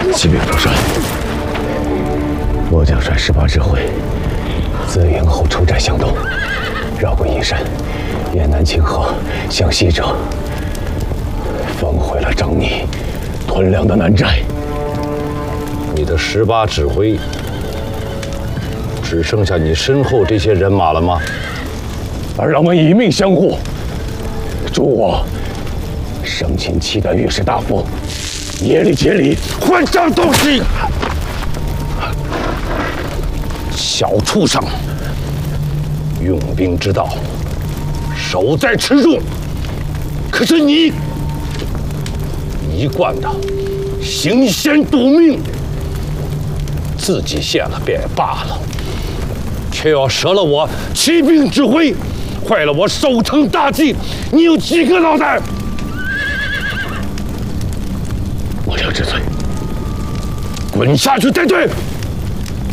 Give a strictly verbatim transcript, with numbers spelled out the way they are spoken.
启禀主帅，末将率十八指挥自营后出寨向东，绕过阴山，沿南清河向西者，焚毁了张逆屯粮的南寨。 你的十八指挥只剩下你身后这些人马了吗？ 而让我们以命相护，助我生擒契丹御史大夫耶律杰里，换张东西。 小畜生，用兵之道，守在吃住。可是你一贯的行先赌命，自己献了便罢了，却要折了我骑兵指挥，坏了我守城大计。你有几个脑袋？ 末将知罪。 滚下去带队！